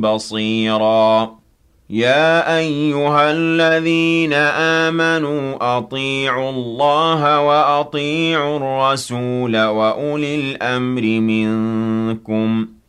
بَصِيرًا يَا أَيُّهَا الَّذِينَ آمَنُوا أَطِيعُوا اللَّهَ وَأَطِيعُوا الرَّسُولَ وَأُولِي الْأَمْرِ مِنكُمْ ۖ